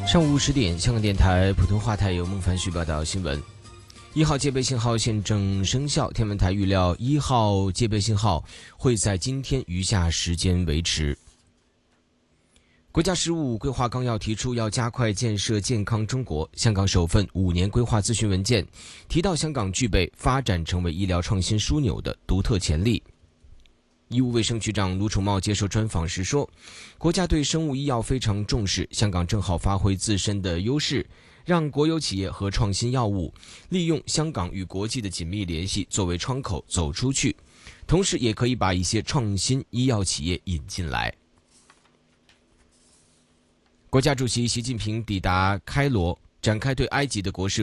上午10点，香港电台普通话台由孟凡旭报道新闻。1号戒备信号现正生效，天文台预料1号戒备信号会在今天余下时间维持。国家15规划纲要提出要加快建设健康中国，香港首份5年规划咨询文件提到，香港具备发展成为医疗创新枢纽的独特潜力。医务卫生局长卢宠茂接受专访时说，国家对生物医药非常重视，香港正好发挥自身的优势，让国有企业和创新药物利用香港与国际的紧密联系作为窗口走出去，同时也可以把一些创新医药企业引进来。国家主席习近平抵达开罗，展开对埃及的国事